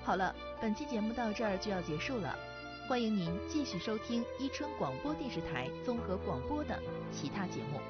好了，本期节目到这儿就要结束了，欢迎您继续收听伊春广播电视台综合广播的其他节目。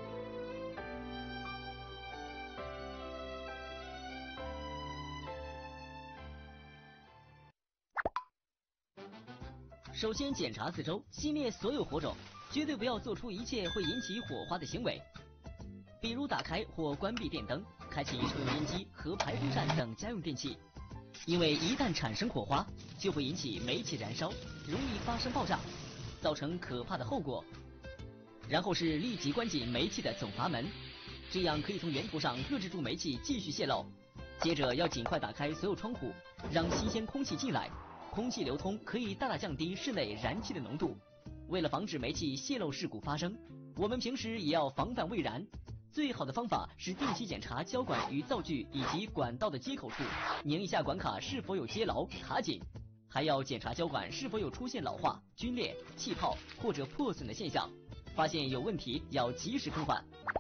首先检查四周，熄灭所有火种，绝对不要做出一切会引起火花的行为，比如打开或关闭电灯，开启抽油烟机和排风扇等家用电器，因为一旦产生火花，就会引起煤气燃烧，容易发生爆炸，造成可怕的后果。然后是立即关紧煤气的总阀门，这样可以从源头上遏制住煤气继续泄漏。接着要尽快打开所有窗户，让新鲜空气进来。空气流通可以大大降低室内燃气的浓度。为了防止煤气泄漏事故发生，我们平时也要防范未燃。最好的方法是定期检查胶管与灶具以及管道的接口处，拧一下管卡是否有接牢卡紧，还要检查胶管是否有出现老化、皲裂、气泡或者破损的现象，发现有问题要及时更换。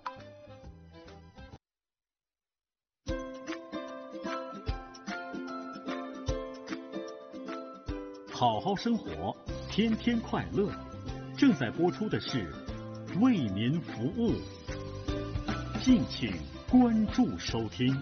好好生活，天天快乐。正在播出的是为您服务，敬请关注收听。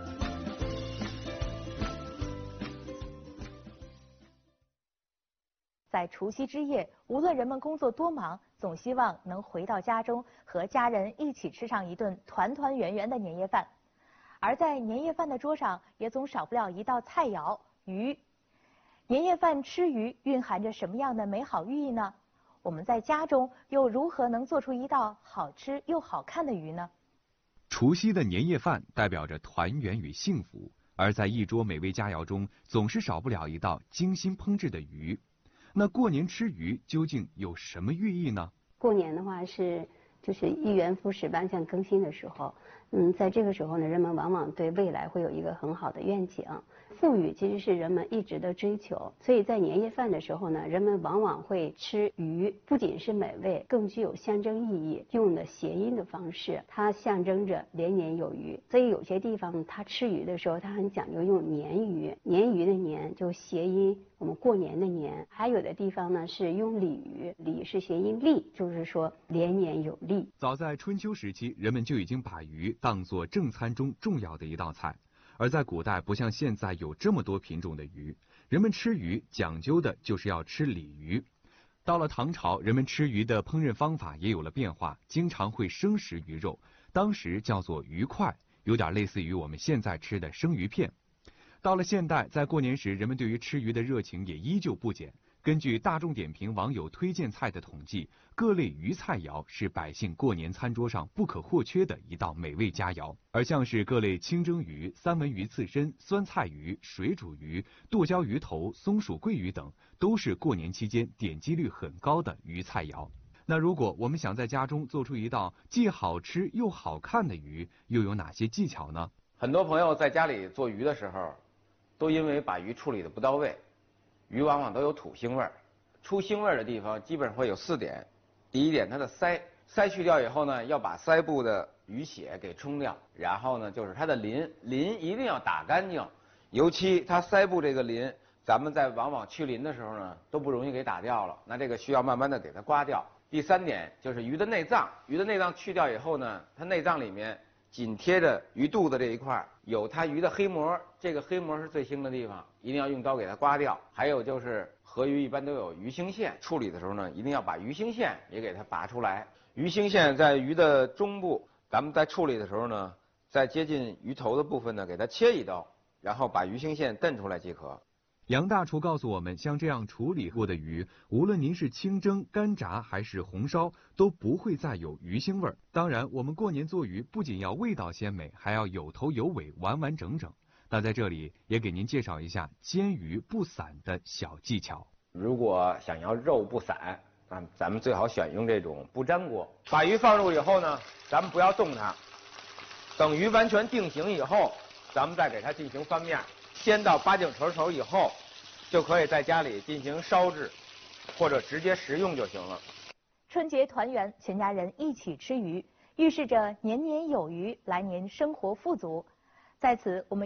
在除夕之夜，无论人们工作多忙，总希望能回到家中和家人一起吃上一顿团团圆圆的年夜饭。而在年夜饭的桌上，也总少不了一道菜肴——鱼。年夜饭吃鱼蕴含着什么样的美好寓意呢？我们在家中又如何能做出一道好吃又好看的鱼呢？ 除夕的年夜饭代表着团圆与幸福，而在一桌美味佳肴中，总是少不了一道精心烹制的鱼。那过年吃鱼究竟有什么寓意呢？ 过年的话就是一元复始、万象更新的时候，在这个时候呢，人们往往对未来会有一个很好的愿景。富裕其实是人们一直的追求，所以在年夜饭的时候呢，人们往往会吃鱼，不仅是美味，更具有象征意义。用的谐音的方式，它象征着连年有余。所以有些地方它吃鱼的时候，它很讲究用年鱼，年鱼的年就谐音我们过年的年。还有的地方呢是用鲤鱼，鲤是谐音利，就是说连年有利。 早在春秋时期，人们就已经把鱼当作正餐中重要的一道菜。而在古代，不像现在有这么多品种的鱼，人们吃鱼讲究的就是要吃鲤鱼。到了唐朝，人们吃鱼的烹饪方法也有了变化，经常会生食鱼肉，当时叫做鱼块，有点类似于我们现在吃的生鱼片。到了现代，在过年时，人们对于吃鱼的热情也依旧不减。根据大众点评网友推荐菜的统计，各类鱼菜肴是百姓过年餐桌上不可或缺的一道美味佳肴。而像是各类清蒸鱼、三文鱼刺身、酸菜鱼、水煮鱼、剁椒鱼头、松鼠桂鱼等，都是过年期间点击率很高的鱼菜肴。那如果我们想在家中做出一道既好吃又好看的鱼，又有哪些技巧呢？ 很多朋友在家里做鱼的时候，都因为把鱼处理的不到位，鱼往往都有土腥味儿。出腥味儿的地方基本上会有4点。第一点，它的鳃去掉以后呢，要把鳃部的鱼血给冲掉。然后呢，就是它的鳞一定要打干净，尤其它鳃部这个鳞，咱们在往往去鳞的时候呢，都不容易给打掉了。那这个需要慢慢的给它刮掉。第3点就是鱼的内脏，鱼的内脏去掉以后呢，它内脏里面紧贴着鱼肚子这一块有它鱼的黑膜，这个黑膜是最腥的地方，一定要用刀给它刮掉。还有就是河鱼一般都有鱼腥线，处理的时候呢，一定要把鱼腥线也给它拔出来。鱼腥线在鱼的中部，咱们在处理的时候呢，在接近鱼头的部分呢，给它切一刀，然后把鱼腥线蹬出来即可。 杨大厨告诉我们，像这样处理过的鱼，无论您是清蒸、干炸还是红烧，都不会再有鱼腥味儿。当然，我们过年做鱼不仅要味道鲜美，还要有头有尾，完完整整。那在这里也给您介绍一下煎鱼不散的小技巧。 如果想要肉不散，咱们最好选用这种不粘锅。把鱼放入以后呢，咱们不要动它，等鱼完全定型以后，咱们再给它进行翻面。煎到8净成熟以后，就可以在家里进行烧制，或者直接食用就行了。 春节团圆，全家人一起吃鱼，预示着年年有余，来年生活富足。在此，我们